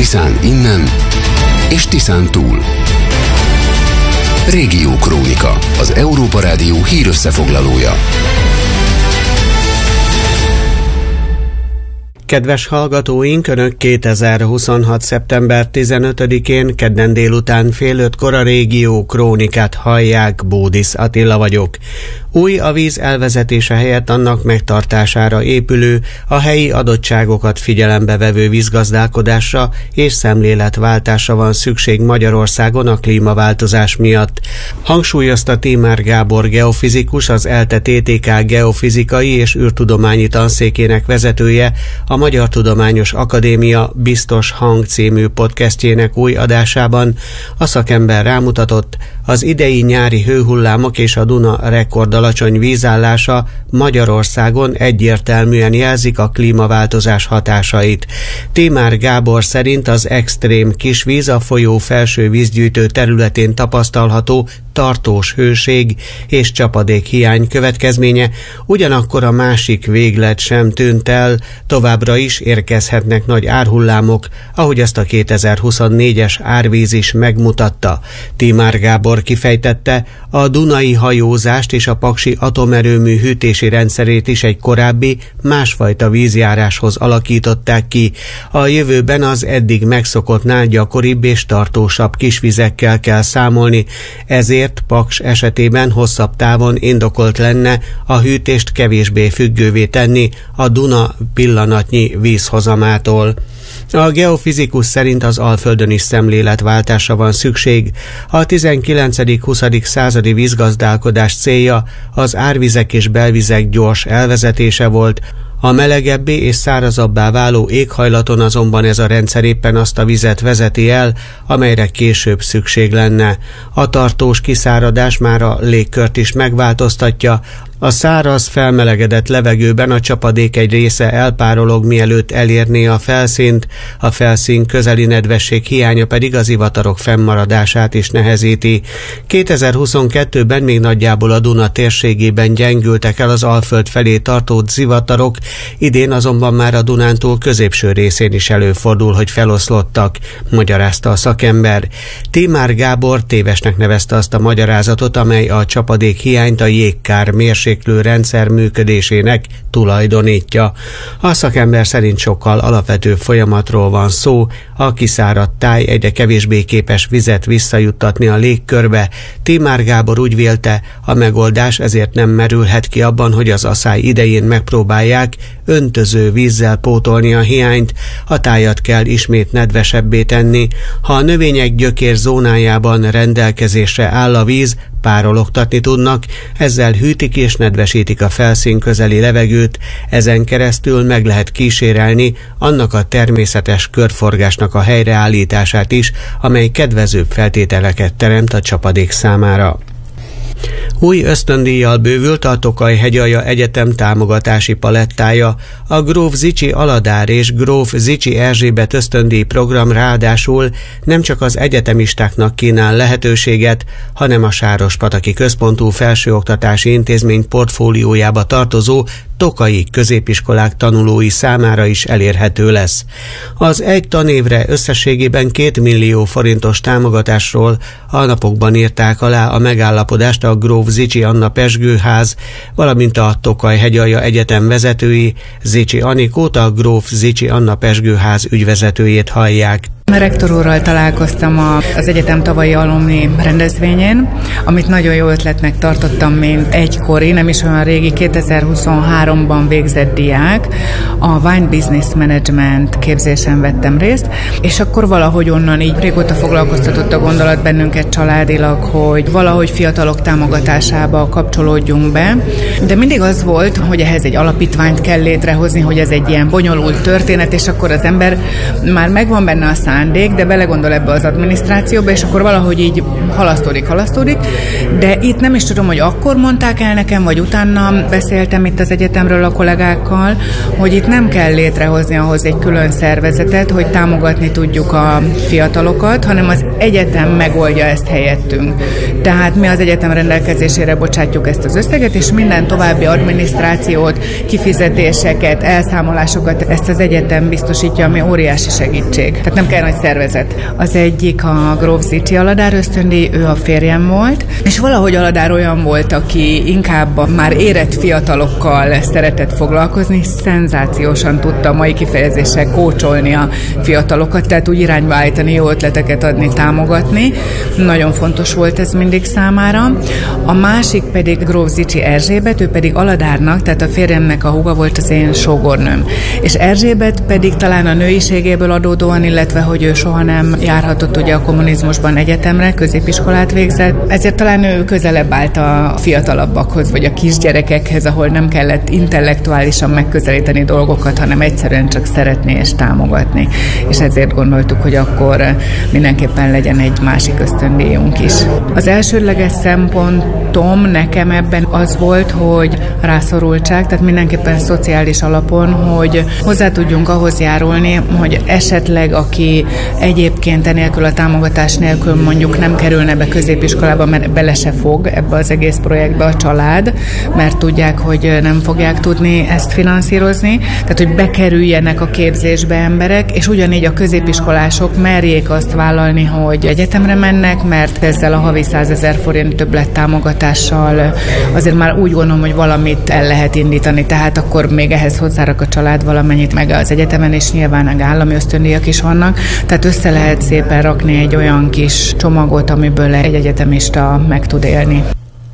Tiszán innen és Tiszán túl. Régiókrónika, az Európa Rádió hírösszefoglalója. Kedves hallgatóink, Önök 2026. szeptember 15-én kedden délután fél 5-kor a Régió Krónikát hallják, Bódisz Attila vagyok. Új a víz elvezetése helyett annak megtartására épülő, a helyi adottságokat figyelembe vevő vízgazdálkodásra és szemléletváltásra van szükség Magyarországon a klímaváltozás miatt. Hangsúlyozta Tímár Gábor geofizikus, az ELTE TTK geofizikai és űrtudományi tanszékének vezetője, a Magyar Tudományos Akadémia Biztos Hang című podcastjének új adásában. A szakember rámutatott, az idei nyári hőhullámok és a Duna rekordalacsony vízállása Magyarországon egyértelműen jelzik a klímaváltozás hatásait. Tímár Gábor szerint az extrém kisvíz a folyó felső vízgyűjtő területén tapasztalható tartós hőség és csapadék hiány következménye, ugyanakkor a másik véglet sem tűnt el, továbbra is érkezhetnek nagy árhullámok, ahogy azt a 2024-es árvíz is megmutatta. Tímár Gábor kifejtette, a dunai hajózást és a paksi atomerőmű hűtési rendszerét is egy korábbi, másfajta vízjáráshoz alakították ki. A jövőben az eddig megszokottnál gyakoribb és tartósabb kisvizekkel kell számolni, ezért Paks esetében hosszabb távon indokolt lenne a hűtést kevésbé függővé tenni a Duna pillanatnyi vízhozamától. A geofizikus szerint az Alföldön is szemléletváltásra van szükség. A 19.-20. századi vízgazdálkodás célja az árvizek és belvizek gyors elvezetése volt. A melegebbé és szárazabbá váló éghajlaton azonban ez a rendszer éppen azt a vizet vezeti el, amelyre később szükség lenne. A tartós kiszáradás már a légkört is megváltoztatja. A száraz, felmelegedett levegőben a csapadék egy része elpárolog, mielőtt elérné a felszínt, a felszín közeli nedvesség hiánya pedig az zivatarok fennmaradását is nehezíti. 2022-ben még nagyjából a Duna térségében gyengültek el az Alföld felé tartó zivatarok, idén azonban már a Dunántúl középső részén is előfordul, hogy feloszlottak, magyarázta a szakember. Tímár Gábor tévesnek nevezte azt a magyarázatot, amely a csapadék hiányt a jégkár mérséklő rendszer működésének tulajdonítja. A szakember szerint sokkal alapvetőbb folyamatról van szó, a kiszáradt táj egyre kevésbé képes vizet visszajuttatni a légkörbe. Tímár Gábor úgy vélte, a megoldás ezért nem merülhet ki abban, hogy az aszály idején megpróbálják öntöző vízzel pótolni a hiányt, a tájat kell ismét nedvesebbé tenni. Ha a növények gyökér zónájában rendelkezésre áll a víz, párologtatni tudnak, ezzel hűtik és nedvesítik a felszín közeli levegőt, ezen keresztül meg lehet kísérelni annak a természetes körforgásnak a helyreállítását is, amely kedvezőbb feltételeket teremt a csapadék számára. Új ösztöndíjjal bővült a Tokaj-Hegyalja Egyetem támogatási palettája. A Gróf Zichy Aladár és Gróf Zichy Erzsébet ösztöndíj program ráadásul nem csak az egyetemistáknak kínál lehetőséget, hanem a Sárospataki Központú Felsőoktatási Intézmény portfóliójába tartozó tokaji középiskolák tanulói számára is elérhető lesz. Az egy tanévre összességében 2 millió forintos támogatásról a napokban írták alá a megállapodást a Gróf Zichy Anna Pezsgőház, valamint a Tokaj-Hegyalja Egyetem vezetői. Zichy Anikót, a Gróf Zichy Anna Pezsgőház ügyvezetőjét hallják. A rektor úrral találkoztam az egyetem tavalyi alumni rendezvényén, amit nagyon jó ötletnek tartottam, mint egykori, nem is olyan régi, 2023-ban végzett diák. A Wine Business Management képzésen vettem részt, és akkor valahogy onnan így régóta foglalkoztatott a gondolat bennünket családilag, hogy valahogy fiatalok támogatásába kapcsolódjunk be, de mindig az volt, hogy ehhez egy alapítványt kell létrehozni, hogy ez egy ilyen bonyolult történet, és akkor az ember már megvan benne a szándék, de belegondol ebbe az adminisztrációba, és akkor valahogy így halasztódik, de itt nem is tudom, hogy akkor mondták el nekem, vagy utána beszéltem itt az egyetemről a kollégákkal, hogy itt nem kell létrehozni ahhoz egy külön szervezetet, hogy támogatni tudjuk a fiatalokat, hanem az egyetem megoldja ezt helyettünk. Tehát mi az egyetem rendelkezésére bocsátjuk ezt az összeget, és minden további adminisztrációt, kifizetéseket, elszámolásokat ezt az egyetem biztosítja, ami óriási segítség. Tehát nem kell igen nagy szervezet. Az egyik a Gróf Zichy Aladár ösztöndíj, ő a férjem volt, és valahogy Aladár olyan volt, aki inkább már érett fiatalokkal szeretett foglalkozni, szenzációsan tudta a mai kifejezéssel kócsolni a fiatalokat, tehát úgy irányba állítani, jó ötleteket adni, támogatni. Nagyon fontos volt ez mindig számára. A másik pedig Gróf Zichy Erzsébet, ő pedig Aladárnak, tehát a férjemnek a húga volt az én sógornőm. És Erzsébet pedig talán a nőiségéből adódóan, illetve hogy ő soha nem járhatott ugye a kommunizmusban egyetemre, középiskolát végzett, ezért talán ő közelebb állt a fiatalabbakhoz, vagy a kisgyerekekhez, ahol nem kellett intellektuálisan megközelíteni dolgokat, hanem egyszerűen csak szeretni és támogatni. És ezért gondoltuk, hogy akkor mindenképpen legyen egy másik ösztöndíjunk is. Az elsődleges szempontom nekem ebben az volt, hogy rászorultság, tehát mindenképpen szociális alapon, hogy hozzá tudjunk ahhoz járulni, hogy esetleg aki egyébként enélkül a támogatás nélkül mondjuk nem kerülne be középiskolába, mert bele se fog ebbe az egész projektbe a család, mert tudják, hogy nem fogják tudni ezt finanszírozni, tehát hogy bekerüljenek a képzésbe emberek, és ugyanígy a középiskolások merjék azt vállalni, hogy egyetemre mennek, mert ezzel a havi 100 000 forint többlet támogatással azért már úgy gondolom, hogy valamit el lehet indítani, tehát akkor még ehhez hozzárak a család valamennyit, meg az egyetemen is nyilván meg állami ösztöndíjak is vannak, tehát össze lehet szépen rakni egy olyan kis csomagot, amiből egy egyetemista meg tud élni.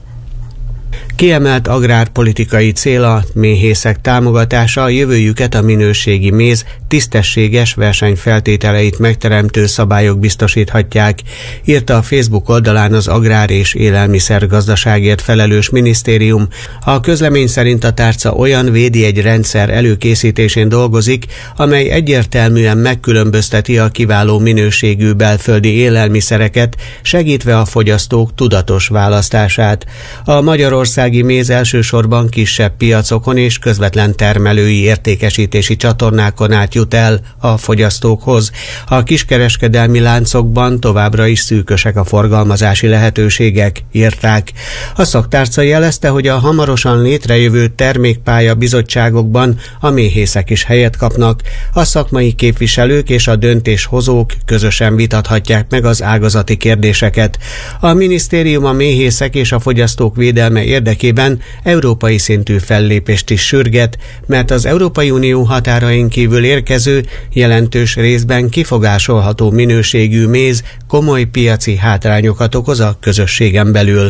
Kiemelt agrárpolitikai cél a méhészek támogatása, a jövőjüket a minőségi méz tisztességes versenyfeltételeit megteremtő szabályok biztosíthatják, írta a Facebook oldalán az Agrár- és Élelmiszergazdaságért felelős minisztérium. A közlemény szerint a tárca olyan védjegyrendszer előkészítésén dolgozik, amely egyértelműen megkülönbözteti a kiváló minőségű belföldi élelmiszereket, segítve a fogyasztók tudatos választását. A Magyarországi méz elsősorban kisebb piacokon és közvetlen termelői értékesítési csatornákon át jut el a fogyasztókhoz. A kiskereskedelmi láncokban továbbra is szűkösek a forgalmazási lehetőségek, írták. A szaktárca jelezte, hogy a hamarosan létrejövő termékpálya bizottságokban a méhészek is helyet kapnak. A szakmai képviselők és a döntéshozók közösen vitathatják meg az ágazati kérdéseket. A minisztérium a méhészek és a fogyasztók védelme érdekében európai szintű fellépést is sürget, mert az Európai Unió határain kívül érkező, jelentős részben kifogásolható minőségű méz komoly piaci hátrányokat okoz a közösségen belül.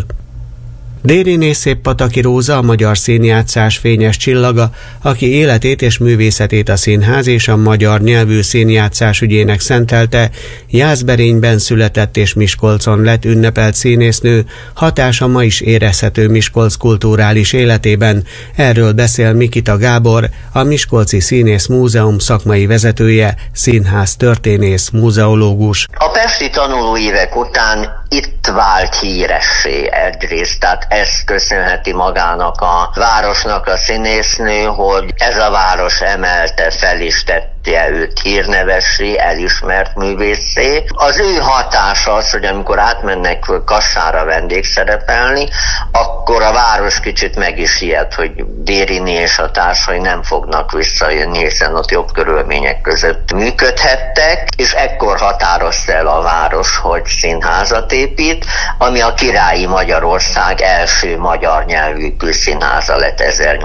Dériné Széppataki Róza a magyar színjátszás fényes csillaga, aki életét és művészetét a színház és a magyar nyelvű színjátszás ügyének szentelte, Jászberényben született és Miskolcon lett ünnepelt színésznő, hatása ma is érezhető Miskolc kulturális életében. Erről beszél Mikita Gábor, a Miskolci Színész Múzeum szakmai vezetője, színház történész, muzeológus. A pesti tanulóévek után itt vált híressé egyrészt, tehát ezt köszönheti magának a városnak a színésznő, hogy ez a város emelte fel és tette őt hírnevessé, elismert művészé. Az ő hatása az, hogy amikor átmennek Kassára vendégszerepelni, akkor a város kicsit meg is ijed, hogy Dériné és a társai nem fognak visszajönni, hiszen ott jobb körülmények között működhettek, és ekkor határozta el a város, hogy színházat épít, ami a Királyi Magyarország első magyar nyelvű külszínháza lett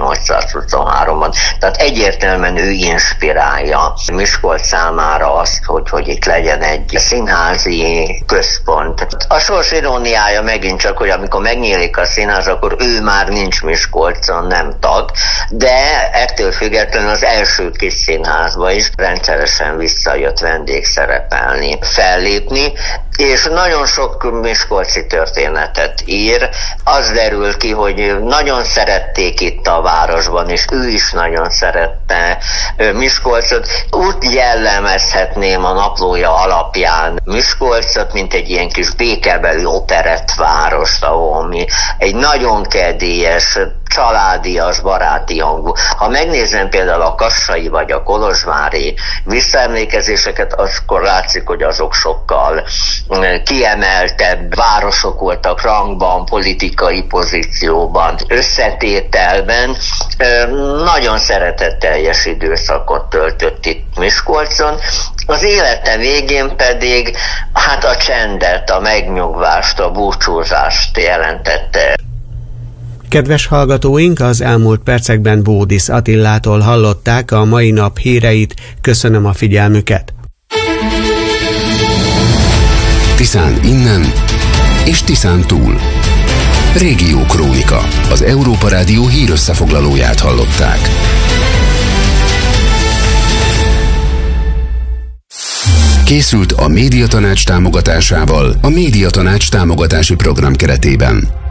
1823-ban. Tehát egyértelműen ő inspirálja Miskolc számára azt, hogy itt legyen egy színházi központ. A sors iróniája megint csak, hogy amikor megnyílik a színház, akkor ő már nincs Miskolcon, nem tag, de ettől függetlenül az első kis színházba is rendszeresen visszajött vendégszerepelni, fellépni, és nagyon sok miskolci történetet ír. Az derül ki, hogy nagyon szerették itt a városban, és ő is nagyon szerette Miskolcot. Úgy jellemezhetném a naplója alapján Miskolcot, mint egy ilyen kis békebeli operettvárost, ahol egy nagyon kedélyes, családias, baráti hangú. Ha megnézem például a kassai vagy a kolozsvári visszaemlékezéseket, akkor látszik, hogy azok sokkal kiemeltebb városok voltak rangban, politikai pozícióban, összetételben. Nagyon szeretetteljes időszakot töltött itt Miskolcon. Az élete végén pedig a csendet, a megnyugvást, a búcsúzást jelentette. Kedves hallgatóink, az elmúlt percekben Bódisz Attilától hallották a mai nap híreit. Köszönöm a figyelmüket. Tiszán innen és Tiszán túl. Régiókrónika, az Európa Rádió hírösszefoglalóját hallották. Készült a Médiatanács támogatásával a Médiatanács támogatási program keretében.